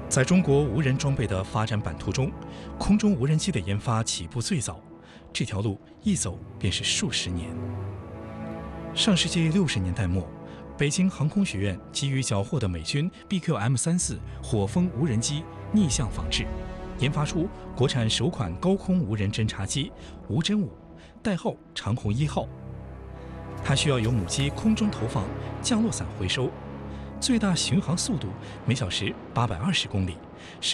在中国无人装备的发展版图中，空中无人机的研发起步最早，这条路一走便是数十年。上世纪60年代末，北京航空学院基于缴获的美军 BQM-34火风无人机逆向仿制，研发出国产首款高空无人侦察机无侦5，代号长虹1号。它需要由母机空中投放降落伞回收，最大巡航速度每小时820公里，